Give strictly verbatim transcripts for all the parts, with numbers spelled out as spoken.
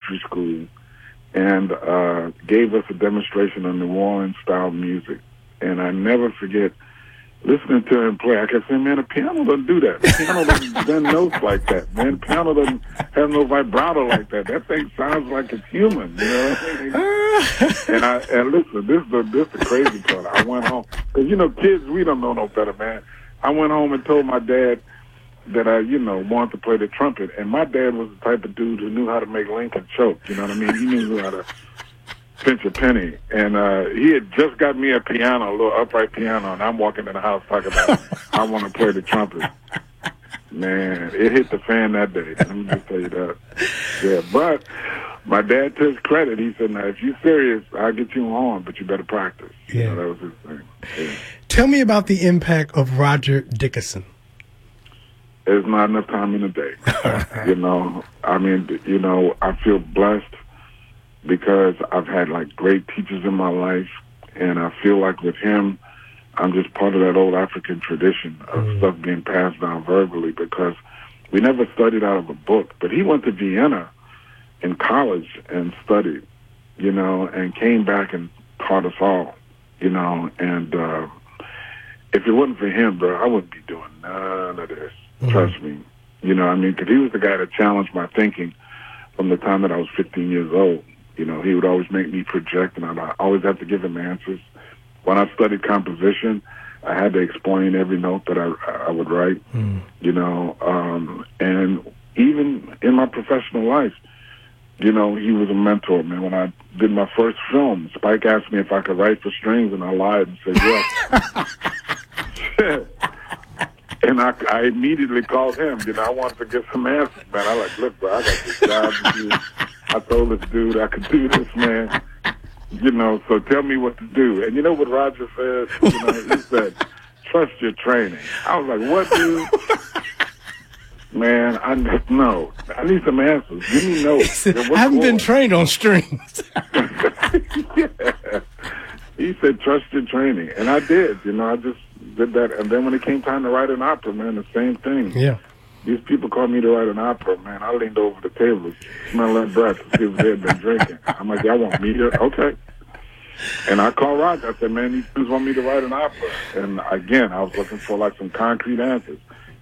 elementary school and uh, gave us a demonstration of New Orleans-style music. And I never forget listening to him play. I kept saying, man, the piano doesn't do that. The piano doesn't bend notes like that, man. The piano doesn't have no vibrato like that. That thing sounds like it's human, you know what I mean? and, I, and listen, this is the, this is the crazy part. I went home, because, you know, kids, we don't know no better, man. I went home and told my dad that I, you know, wanted to play the trumpet. And my dad was the type of dude who knew how to make Lincoln choke, you know what I mean? He knew how to pinch a penny. And uh, he had just got me a piano, a little upright piano, and I'm walking in the house talking about I want to play the trumpet. Man, it hit the fan that day. Let me just tell you that. Yeah, but my dad, to his credit, he said, now, if you're serious, I'll get you on, but you better practice. Yeah. You know, that was his thing. Yeah. Tell me about the impact of Roger Dickerson. There's not enough time in the day. You know, I mean, you know, I feel blessed because I've had, like, great teachers in my life, and I feel like with him, I'm just part of that old African tradition of mm. stuff being passed down verbally, because we never studied out of a book. But he went to Vienna in college and studied, you know, and came back and taught us all, you know, and uh, if it wasn't for him, bro, I wouldn't be doing none of this. Mm-hmm. Trust me. You know, I mean, because he was the guy that challenged my thinking from the time that I was fifteen years old. You know, he would always make me project, and I'd always have to give him answers. When I studied composition, I had to explain every note that I, I would write, mm. you know. Um, and even in my professional life, you know, he was a mentor, man. When I did my first film, Spike asked me if I could write for strings, and I lied and said yes. And I, I immediately called him. You know, I wanted to get some answers, man. I like, look, bro, I got this job to do. I told this dude I could do this, man. You know, so tell me what to do. And you know what Roger said? You know, he said, trust your training. I was like, what, dude? Man, I no. I need some answers. Give me notes. Said, I haven't been trained on strings. Yeah. He said, trust your training. And I did. You know, I just did that. And then when it came time to write an opera, man, the same thing. Yeah. These people called me to write an opera, man. I leaned over the table, smelled that breath to see if they had been drinking. I'm like, y'all want me to? Okay. And I called Roger. I said, man, these dudes want me to write an opera. And again, I was looking for like some concrete answers.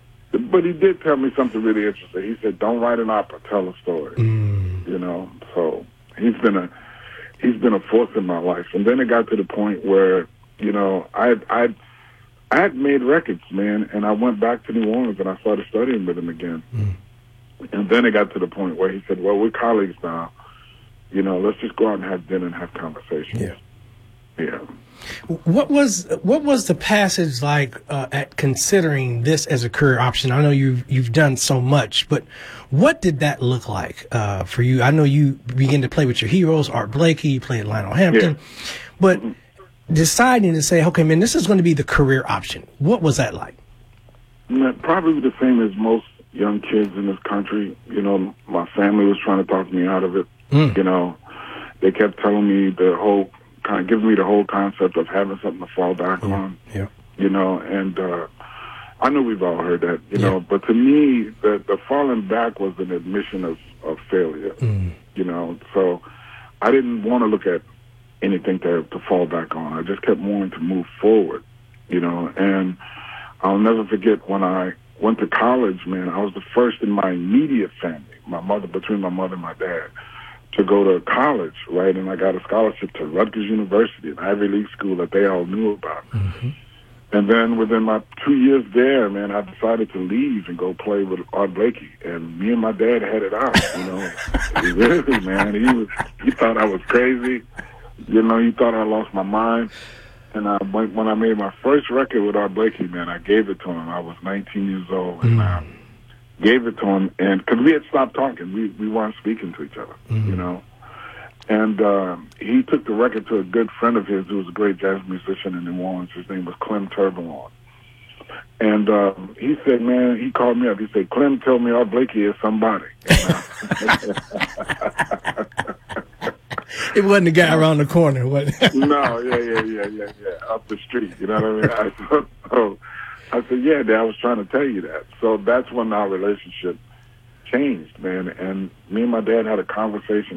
But he did tell me something really interesting. He said, don't write an opera, tell a story. Mm. You know, so he's been a he's been a force in my life. And then it got to the point where, you know, I I I had made records, man, and I went back to New Orleans and I started studying with him again. Mm. And then it got to the point where he said, well, we're colleagues now. You know, let's just go out and have dinner and have conversations. Yeah. Yeah. What was what was the passage like uh, at considering this as a career option? I know you've you've done so much, but what did that look like uh, for you? I know you began to play with your heroes, Art Blakey, you played Lionel Hampton, yeah. but mm-hmm. deciding to say, okay, man, this is going to be the career option. What was that like? Probably the same as most young kids in this country. You know, my family was trying to talk me out of it. Mm. You know, they kept telling me the whole kind of giving me the whole concept of having something to fall back yeah. on. Yeah. You know, and uh, I know we've all heard that, you yeah. know, but to me, the, the falling back was an admission of, of failure, mm. you know, so I didn't want to look at anything to, to fall back on. I just kept wanting to move forward, you know, and I'll never forget when I went to college, man, I was the first in my immediate family, my mother, between my mother and my dad, to go to college, right? And I got a scholarship to Rutgers University, an Ivy League school that they all knew about. Mm-hmm. And then within my two years there, man, I decided to leave and go play with Art Blakey. And me and my dad had it out, you know. He really, man, he was, he thought I was crazy. You know, he thought I lost my mind. And I, when I made my first record with Art Blakey, man, I gave it to him. I was nineteen years old, and I gave it to him. And because we had stopped talking, we we weren't speaking to each other, mm-hmm. you know. And uh, he took the record to a good friend of his who was a great jazz musician in New Orleans. His name was Clem Turbalon. And uh, he said, man, he called me up. He said, Clem told me Art Blakey is somebody. It wasn't the guy around the corner, was it? No, yeah, yeah, yeah, yeah, yeah, up the street. You know what I mean? I said, oh, I said, yeah, Dad, I was trying to tell you that. So that's when our relationship changed, man. And me and my dad had a conversation